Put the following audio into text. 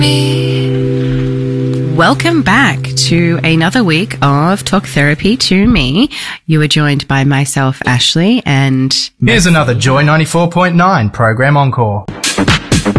Welcome back to another week of Talk Therapy to Me. You are joined by myself, Ashley, and... Here's another Joy 94.9 program encore.